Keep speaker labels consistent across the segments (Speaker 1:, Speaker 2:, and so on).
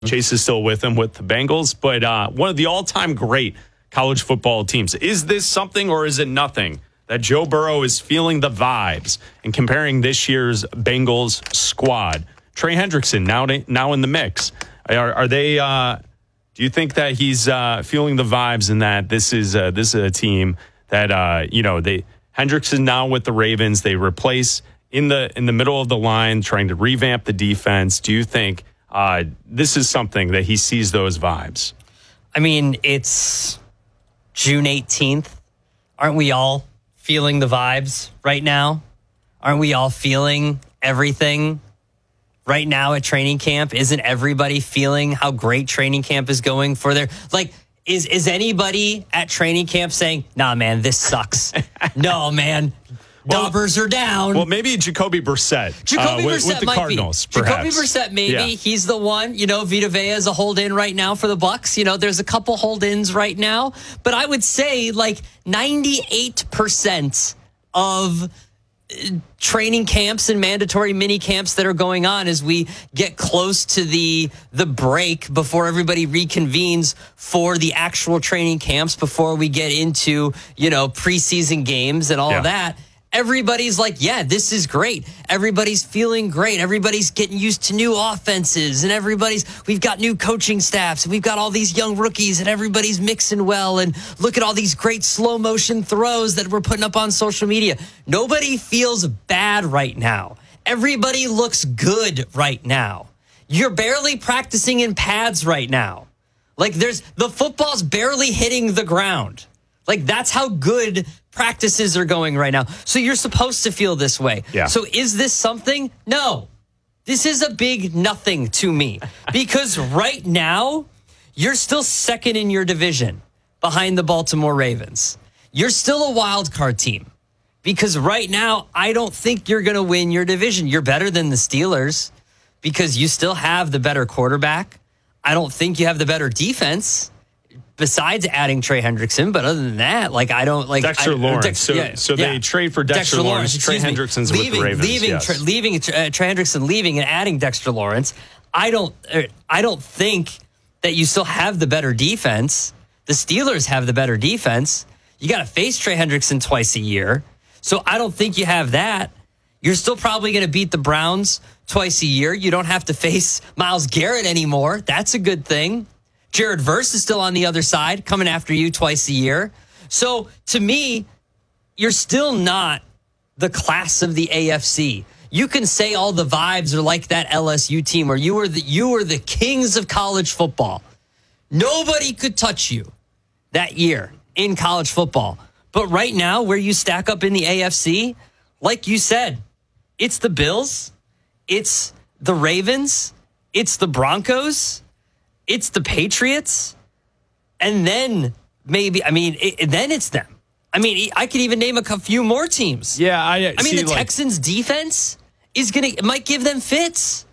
Speaker 1: Chase is still with him with the Bengals, but one of the all-time great college football teams. Is this something or is it nothing that Joe Burrow is feeling the vibes and comparing this year's Bengals squad? Trey Hendrickson now in the mix. Are they? Do you think that he's feeling the vibes and that this is a team that Hendrickson now with the Ravens, they replace in the middle of the line, trying to revamp the defense. Do you think this is something that he sees those vibes?
Speaker 2: I mean, it's June 18th. Aren't we all feeling the vibes right now? Aren't we all feeling everything right now at training camp? Isn't everybody feeling how great training camp is going for their, like, is anybody at training camp saying, nah, man, this sucks? No, man. Numbers are down.
Speaker 1: Well, maybe Jacoby Brissett. With the Cardinals,
Speaker 2: be.
Speaker 1: Perhaps.
Speaker 2: Jacoby Brissett, maybe. Yeah. He's the one. Vita Vea is a hold-in right now for the Bucs. There's a couple hold-ins right now. But I would say, like, 98% of training camps and mandatory mini camps that are going on as we get close to the break before everybody reconvenes for the actual training camps, before we get into, preseason games and all of that. Everybody's like, yeah, this is great. Everybody's feeling great. Everybody's getting used to new offenses, and we've got new coaching staffs, and we've got all these young rookies, and everybody's mixing well, and look at all these great slow motion throws that we're putting up on social media. Nobody feels bad right now. Everybody looks good right now. You're barely practicing in pads right now. Like, the football's barely hitting the ground. Like, that's how good practices are going right now. So you're supposed to feel this way.
Speaker 1: Yeah.
Speaker 2: So is this something? No. This is a big nothing to me. Because right now, you're still second in your division behind the Baltimore Ravens. You're still a wild card team. Because right now, I don't think you're going to win your division. You're better than the Steelers because you still have the better quarterback. I don't think you have the better defense, besides adding Trey Hendrickson. But other than that, I don't like
Speaker 1: Dexter Lawrence. They trade for Dexter Lawrence. Trey Hendrickson's with the Ravens.
Speaker 2: Leaving Trey Hendrickson, leaving and adding Dexter Lawrence. I don't think that you still have the better defense. The Steelers have the better defense. You got to face Trey Hendrickson twice a year. So I don't think you have that. You're still probably going to beat the Browns twice a year. You don't have to face Myles Garrett anymore. That's a good thing. Jared Verse is still on the other side, coming after you twice a year. So to me, you're still not the class of the AFC. You can say all the vibes are like that LSU team, or you were the kings of college football. Nobody could touch you that year in college football. But right now, where you stack up in the AFC, like you said, it's the Bills, it's the Ravens, it's the Broncos, it's the Patriots, and then then it's them. I could even name a few more teams.
Speaker 1: Yeah,
Speaker 2: the Texans' defense might give them fits.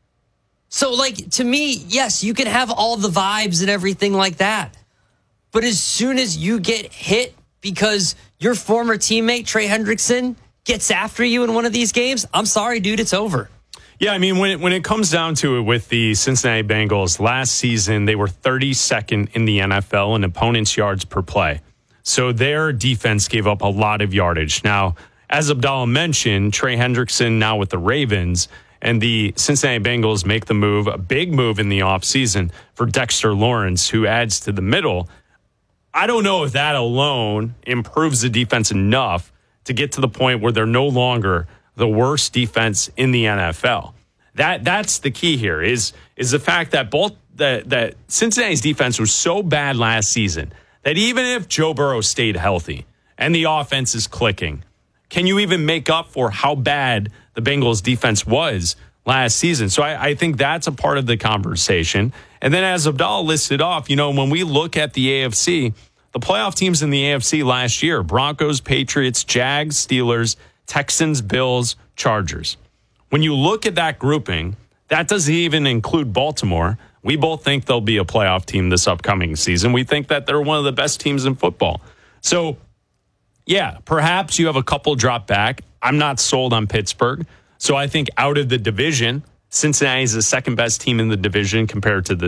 Speaker 2: So, to me, yes, you can have all the vibes and everything like that. But as soon as you get hit because your former teammate, Trey Hendrickson, gets after you in one of these games, I'm sorry, dude, it's over.
Speaker 1: Yeah, when it comes down to it with the Cincinnati Bengals, last season they were 32nd in the NFL in opponents' yards per play. So their defense gave up a lot of yardage. Now, as Abdallah mentioned, Trey Hendrickson now with the Ravens, and the Cincinnati Bengals make the move, a big move in the offseason for Dexter Lawrence, who adds to the middle. I don't know if that alone improves the defense enough to get to the point where they're no longer the worst defense in the NFL. That's the key here is the fact that that Cincinnati's defense was so bad last season that even if Joe Burrow stayed healthy and the offense is clicking, can you even make up for how bad the Bengals defense was last season? So I think that's a part of the conversation. And then as Abdallah listed off, when we look at the AFC, the playoff teams in the AFC last year, Broncos, Patriots, Jags, Steelers, Texans, Bills, Chargers. When you look at that grouping, that doesn't even include Baltimore. We both think they'll be a playoff team this upcoming season. We think that they're one of the best teams in football. So, yeah, perhaps you have a couple drop back. I'm not sold on Pittsburgh. So I think out of the division, Cincinnati is the second best team in the division compared to the